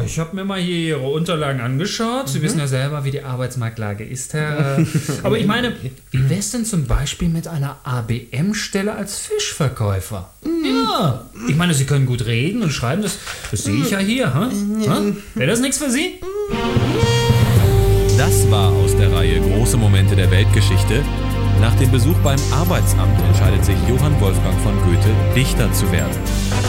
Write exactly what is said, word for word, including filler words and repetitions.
ich habe mir mal hier Ihre Unterlagen angeschaut. Sie mhm. wissen ja selber, wie die Arbeitsmarktlage ist, Herr. Aber ich meine, wie wäre es denn zum Beispiel mit einer A B M-Stelle als Fischverkäufer? Mhm. Ja, ich meine, Sie können gut reden und schreiben, das, das sehe ich ja hier. Hm? Wäre das nichts für Sie? Das war aus der Reihe Große Momente der Weltgeschichte. Nach dem Besuch beim Arbeitsamt entscheidet sich Johann Wolfgang von Goethe, Dichter zu werden.